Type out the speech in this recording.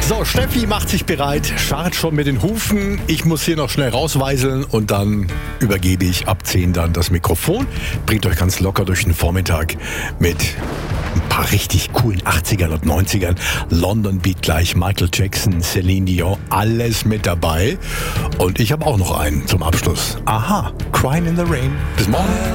So, Steffi macht sich bereit, scharrt schon mit den Hufen. Ich muss hier noch schnell rausweiseln und dann übergebe ich ab 10 dann das Mikrofon. Bringt euch ganz locker durch den Vormittag mit ein paar richtig coolen 80ern und 90ern. London Beat gleich, Michael Jackson, Celine Dion, alles mit dabei. Und ich habe auch noch einen zum Abschluss. Aha, Crying in the Rain. Bis morgen.